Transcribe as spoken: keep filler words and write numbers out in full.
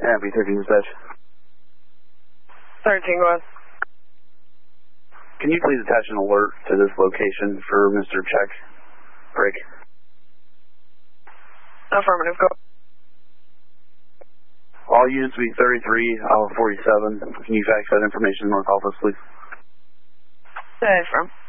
Happy thirteen dispatch. thirteen, go ahead. Can you please attach an alert to this location for Mister Check Break? Affirmative, go. All units will be thirty-three, hour forty-seven. Can you fax that information to North Office, please? Say from.